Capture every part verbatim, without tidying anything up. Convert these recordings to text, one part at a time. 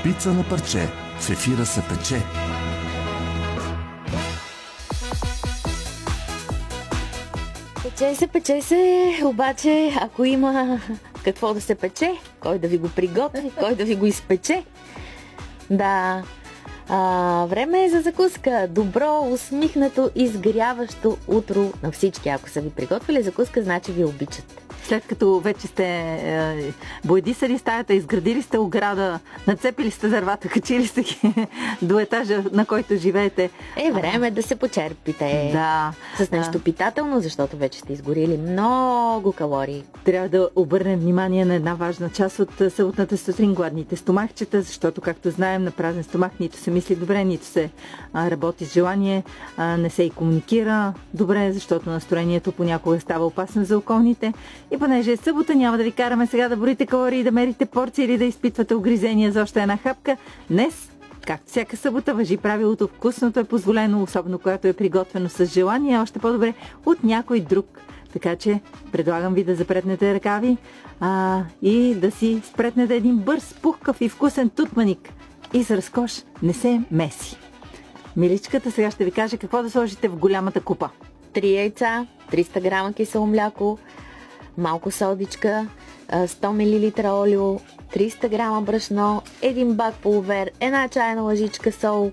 Пица на парче. В ефира се пече. Пече се, пече се, обаче ако има какво да се пече, кой да ви го приготви, кой да ви го изпече. Да, а, време е за закуска. Добро, усмихнато, изгряващо утро на всички. Ако са ви приготвили закуска, значи ви обичат. След като вече сте е, боядисали стаята, изградили сте ограда, нацепили сте дървата, качили сте ги до етажа, на който живеете. Е, време да се почерпите. Да. С нещо питателно, защото вече сте изгорили много калории. Трябва да обърнем внимание на една важна част от съботната сутрин, гладните стомахчета, защото, както знаем, на празен стомах нито се мисли добре, нито се а, работи с желание, а, не се и комуникира добре, защото настроението понякога става опасно за околните. И понеже е събота, няма да ви караме сега да борите калории, да мерите порции или да изпитвате огризения за още една хапка. Днес, както всяка събота, важи правилото: вкусното е позволено, особено когато е приготвено с желание, още по-добре от някой друг. Така че предлагам ви да запретнете ръкави а, и да си спретнете един бърз, пухкав и вкусен тутманик. И за разкош не се меси. Миличката сега ще ви каже какво да сложите в голямата купа. Три яйца, триста грама кисело мляко, малко содичка, сто милилитра олио, триста грама брашно, един бак полувер, една чайна лъжичка сол,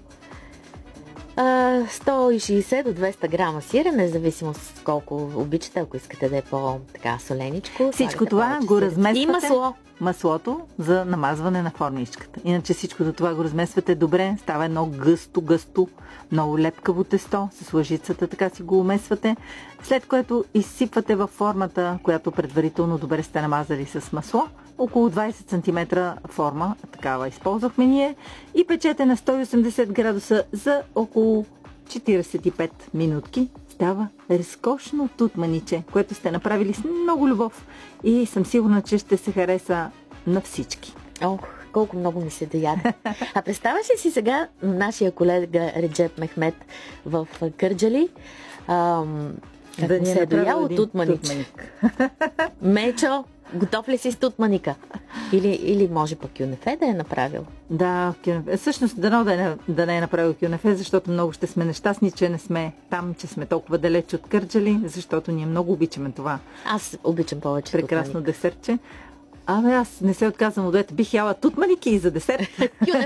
сто и шейсет до двеста грама сирене, независимо с колко обичате, ако искате да е по-така соленичко. Всичко това го размествате. И масло. Маслото за намазване на формичката. Иначе всичко това го размествате добре, става едно гъсто, гъсто, много лепкаво тесто, с лъжицата така си го умесвате, след което изсипвате във формата, която предварително добре сте намазали с масло, около двайсет сантиметра форма, такава използвахме ние, и печете на сто и осемдесет градуса за около четирийсет и пет минутки. Става разкошно тутманиче, което сте направили с много любов и съм сигурна, че ще се хареса на всички. Ох, колко много ми се дояда. А представяш ли си сега нашия колега Реджеп Мехмет в Кърджали? Ам, как да му се е дояло тутманиче? Мечо, готов ли си с тутманика? Или, или може по кюнефе да е направил? Да, кюнефе. Всъщност дано да, не, да не е направил кюнефе, защото много ще сме нещастни, че не сме там, че сме толкова далеч от Кърджали, защото ние много обичаме това. Аз обичам повече прекрасно тутманик. Десертче. Абе, аз не се отказвам от двете. Бих яла тутманики и за десерт.